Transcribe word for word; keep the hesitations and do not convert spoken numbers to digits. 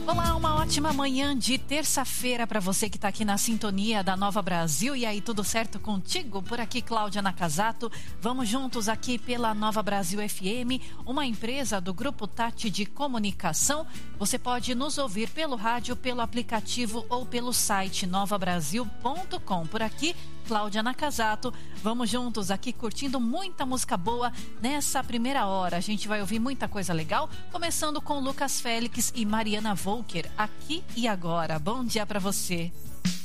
Olá, uma ótima manhã de terça-feira para você que está aqui na sintonia da Nova Brasil. E aí, tudo certo contigo? Por aqui, Cláudia Nakazato. Vamos juntos aqui pela Nova Brasil F M, uma empresa do Grupo Tati de Comunicação. Você pode nos ouvir pelo rádio, pelo aplicativo ou pelo site nova brasil ponto com. Por aqui, Cláudia Nakazato. Vamos juntos aqui curtindo muita música boa nessa primeira hora. A gente vai ouvir muita coisa legal, começando com Lucas Félix e Mariana Volker, Aqui e Agora. Bom dia para você.